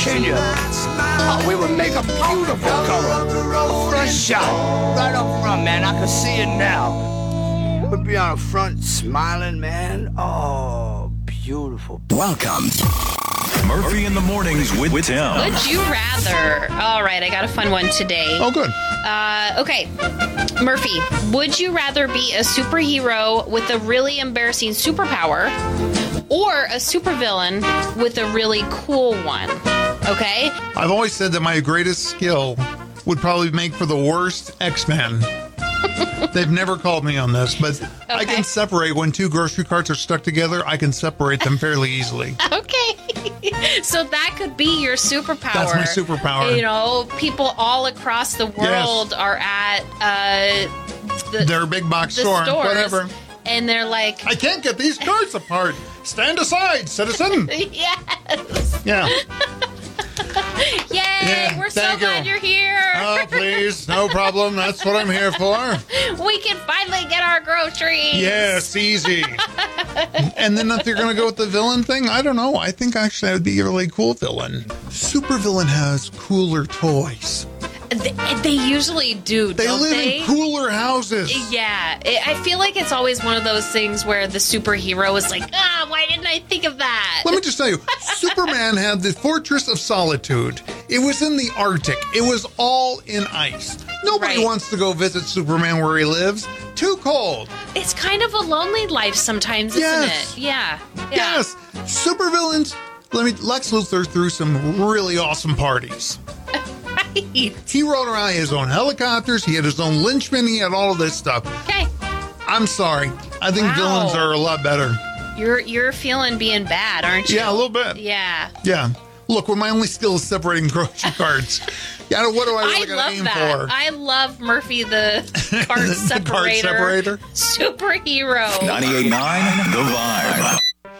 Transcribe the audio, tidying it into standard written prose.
Virginia. Oh, we would make a beautiful cover. Front shot, right up front, man. I can see it now. We'd be on the front smiling, man. Oh, beautiful. Welcome. Murphy in the Mornings with Tim. Would you rather? All right, I got a fun one today. Oh, good. Okay. Murphy, would you rather be a superhero with a really embarrassing superpower or a supervillain with a really cool one? Okay? I've always said that my greatest skill would probably make for the worst X-Men. They've never called me on this, but I can separate when two grocery carts are stuck together. I can separate them fairly easily. Okay. So that could be your superpower. That's my superpower. You know, people all across the world are at their big box the store, stores, whatever. And they're like, I can't get these carts apart. Stand aside, citizen. yes. Yeah. Yay, Yeah, we're so thank glad you. you're here. Oh, please. No problem. That's what I'm here for. We can finally get our groceries. Yes, easy. And then if you're going to go with the villain thing, I don't know. I think actually I would be a really cool villain. Supervillain has cooler toys. They usually do, They don't live they? in cooler houses. Yeah. I feel like it's always one of those things where the superhero is like, why didn't I think of that? Let me just tell you, Superman had the Fortress of Solitude. It was in the Arctic. It was all in ice. Nobody Right. wants to go visit Superman where he lives. Too cold. It's kind of a lonely life sometimes, Yes. isn't it? Yeah. Yes. Supervillains. Lex Luthor threw some really awesome parties. Right. He rode around his own helicopters. He had his own Lynchmen. He had all of this stuff. Okay. I'm sorry. I think Wow. villains are a lot better. You're feeling being bad, aren't you? Yeah, a little bit. Yeah. Yeah. Look, when my only skill is separating grocery carts. Yeah, what do I really got to love aim that. for? I love Murphy the cart The separator. cart separator? Superhero. 98.9 The Vibe.